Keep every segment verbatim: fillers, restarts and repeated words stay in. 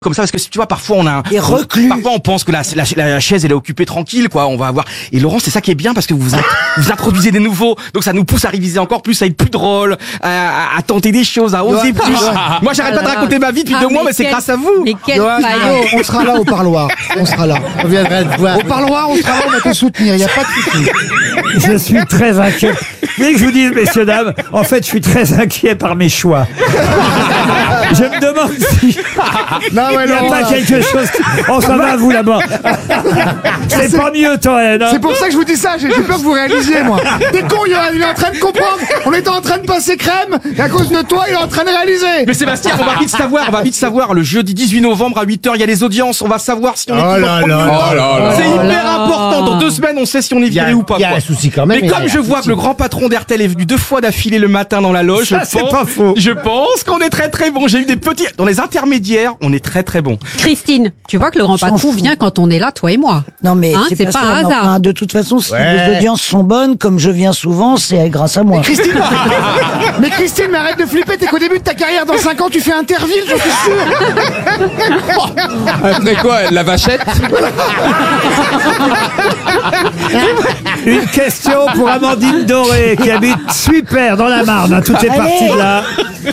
Comme ça, parce que tu vois, parfois on a un, Et reclus. parfois on pense que la, la, la chaise elle est occupée tranquille, quoi. On va avoir. Et Laurent, c'est ça qui est bien parce que vous vous introduisez des nouveaux, donc ça nous pousse à réviser encore plus, à être plus drôle, à, à tenter des choses, à oser plus. Moi, j'arrête pas de raconter ma vie depuis Ah, deux mois, mais mais c'est quel- grâce à vous. Mais quel Johan, maillot. on sera là au parloir. On sera là. On viendra te voir. Au parloir, on sera là, on va te soutenir. Il n'y a pas de souci. Je suis très inquiet. Vous voulez que je vous dise, messieurs, dames, en fait, je suis très inquiet par mes choix. Je me demande si Non, ouais, il n'y a Laurent, pas là. quelque chose... qui- Oh, ça va, vous, là-bas. C'est pas mieux, Toen. hein. C'est pour ça que je vous dis ça, j'ai j'ai peur que vous réalisiez, moi. T'es con, Johan, il est en train de comprendre. On était en train de passer crème, et à cause de toi, il est en train de réaliser. Mais Sébastien, on va vite savoir, on va vite savoir. Le jeudi dix-huit novembre à huit heures, il y a les audiences. On va savoir si on est Oh toujours là premier là ou pas. là C'est hyper important. Dans deux semaines, on sait si on est Il y a, viré ou pas. il y a quoi. un souci quand même. Mais il y a comme un je vois souci. que le grand patron d'Hertel est venu deux fois d'affilée le matin dans la loge, Ça, je c'est pense, pas faux. je pense qu'on est très très bon. J'ai eu des petits, dans les intermédiaires, on est très très bon. Christine, tu vois que le grand S'en patron fout. vient quand on est là, toi et moi. Non mais Hein, c'est c'est pas, pas ça, un non. hasard. Enfin, de toute façon, si Ouais. Eh. les audiences sont bonnes, comme je viens souvent, c'est grâce à moi. Christine, mais Christine, mais arrête de flipper, t'es qu'au début de ta carrière, dans cinq ans, tu fais Interville, j'en suis sûr. Après quoi, la vachette? Une question pour Amandine Doré, qui habite Super dans la Marne. hein, Tout est Allez. parti de là.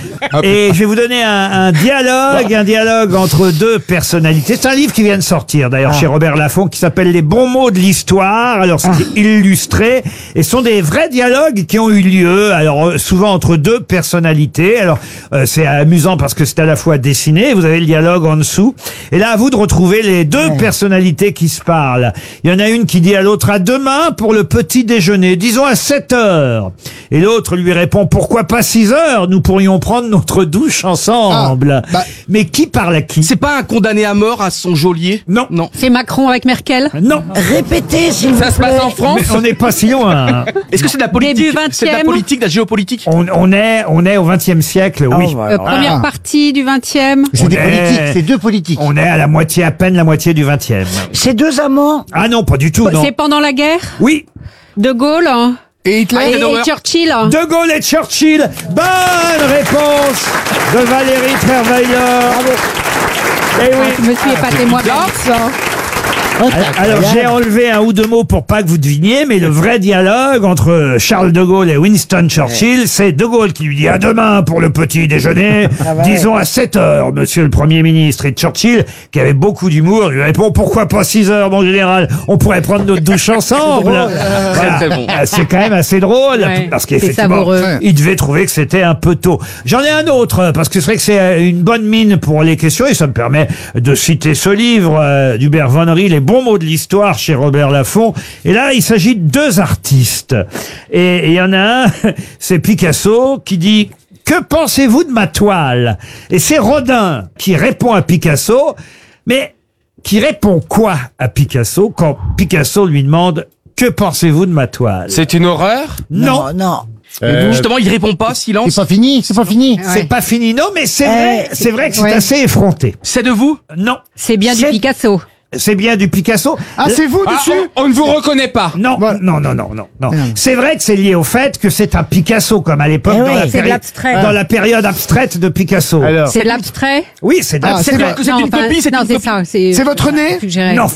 Et je vais vous donner un, un dialogue, un dialogue entre deux personnalités. C'est un livre qui vient de sortir, d'ailleurs, chez Robert Laffont, qui s'appelle Les bons mots de l'histoire. Alors, c'est illustré. Et ce sont des vrais dialogues qui ont eu lieu, alors, euh, souvent entre deux personnalités. Alors, euh, c'est amusant parce que c'est à la fois dessiné, vous avez le dialogue en dessous. Et là, à vous de retrouver les deux personnalités qui se parlent. Il y en a une qui dit à l'autre, à demain pour le petit déjeuner, disons à sept heures. Et l'autre lui répond, pourquoi pas six heures? Nous pourrions prendre notre douche ensemble. Ah, bah- Mais qui parle à qui? C'est pas un condamné à mort à son geôlier? Non. Non. C'est Macron avec Merkel. Non. Répétez, s'il vous plaît. Ça se passe en France? Mais on n'est pas si loin. hein. Est-ce que c'est de la politique? Début C'est de la vingtième. politique, de la géopolitique? On, on est, on est au vingtième siècle, oui. Oh, voilà. Euh, première Ah. partie du vingtième. C'est On des est- politiques, c'est deux politiques. On est à la moitié, à peine la moitié du vingtième. C'est deux amants. Ah non, pas du tout, non. C'est pendant la guerre. Oui. De Gaulle hein. Et Hitler, et, et Churchill. hein. De Gaulle et Churchill. Bonne réponse de Valérie Trierweiler. Eh oui. Je me suis épaté moi-même. Alors, alors, j'ai enlevé un ou deux mots pour pas que vous deviniez, mais le vrai dialogue entre Charles de Gaulle et Winston Churchill, c'est de Gaulle qui lui dit à demain pour le petit déjeuner, disons à sept heures, monsieur le Premier ministre. Et Churchill, qui avait beaucoup d'humour, lui répond pourquoi pas six heures, mon général, on pourrait prendre notre douche ensemble. Voilà. Très, très bon. Ah, c'est quand même assez drôle, Ouais, parce c'est qu'effectivement, savoureux. il devait trouver que c'était un peu tôt. J'en ai un autre, parce que c'est vrai que c'est une bonne mine pour les questions, et ça me permet de citer ce livre euh, d'Hubert Vonnery, Les bons mots de l'histoire, chez Robert Laffont. Et là, il s'agit de deux artistes. Et il y en a un, c'est Picasso, qui dit « Que pensez-vous de ma toile ?» Et c'est Rodin qui répond à Picasso, mais qui répond quoi à Picasso quand Picasso lui demande « Que pensez-vous de ma toile ?» C'est une horreur? Non, non. Et Justement, il répond pas, silence. C'est pas fini, c'est pas fini. c'est pas fini. Non, mais c'est vrai, Eh, c'est vrai que c'est ouais. assez effronté. C'est de vous? Non, C'est bien du C'est- Picasso. c'est bien du Picasso. Ah, c'est vous Ah, dessus? on, on ne vous reconnaît pas. Non, Voilà. non, non, non, non, non. non. C'est vrai que c'est lié au fait que c'est un Picasso, comme à l'époque, Eh dans, oui, la c'est de péri- l'abstrait. dans la période abstraite de Picasso. Alors. C'est de l'abstrait. Oui, c'est de Ah, l'abstrait. c'est vrai que c'est Non, une enfin, copie, c'est non, une c'est copie. ça. C'est C'est votre nez? suggéré. Non.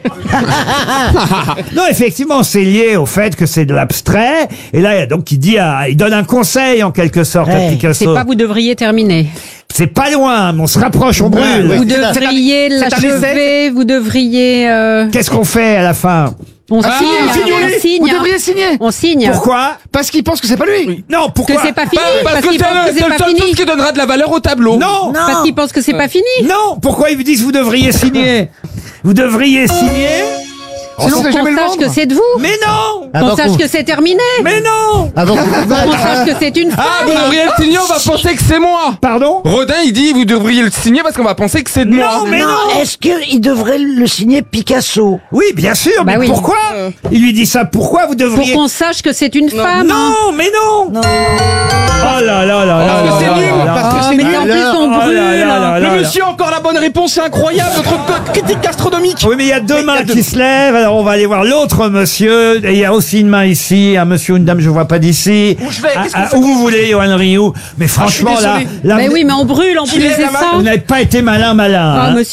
non, effectivement, c'est lié au fait que c'est de l'abstrait. Et là, donc, il dit, à, il donne un conseil en quelque sorte à Ouais. C'est Picasso. pas vous devriez terminer. C'est pas loin, mais on se rapproche, on brûle. Ouais, Vous c'est un- devriez c'est un l'achever. Vous devriez. euh, Qu'est-ce qu'on fait à la fin? On Ah, signe. Signez, On Vous signe. devriez signer. On signe. Pourquoi? Parce qu'il pense que c'est pas lui. Non, Que pourquoi? c'est pas fini. Bah, parce, Parce que qu'il c'est pense le, que c'est c'est le pas seul fini. truc qui donnera de la valeur au tableau. Non, Parce qu'il pense que c'est pas fini. non. Pourquoi ils vous disent vous devriez signer? Vous devriez signer? Sinon, Pour vous n'allez jamais qu'on le sache que vendre. c'est de vous. Mais non! Avant Qu'on sache qu'on- que c'est terminé. Mais non! Avant qu'on- Qu'on sache que c'est une Ah, femme. vous devriez le signer, on va penser que c'est moi. Pardon? Rodin, il dit, vous devriez le signer parce qu'on va penser que c'est de moi. Non, mais non! Non, est-ce qu'il devrait le signer Picasso? Oui, bien sûr, Bah mais oui. pourquoi? Il lui dit ça, pourquoi vous Pour devriez... qu'on sache que c'est une femme. Non, mais non! Non. Oh là là là là Parce que là c'est là nul, là là. parce que Oh, c'est mais nul. en plus on Oh là brûle. là là là Le là. monsieur a encore la bonne réponse, c'est incroyable, notre co- critique gastronomique. Oui, mais il y a deux Mais il y a mains deux- qui se lèvent, alors on va aller voir l'autre monsieur, et il y a aussi aussi une main ici, un monsieur, une dame, je vois pas d'ici. Où je vais Ah, Qu'est-ce qu'on ah, fait Où vous voulez, Johan Rioux. Mais franchement, là, désolé. là, Mais vous- oui, mais on brûle en Qui plus, lève c'est la main ça. vous n'avez pas été malin, malin. Ah, hein. monsieur.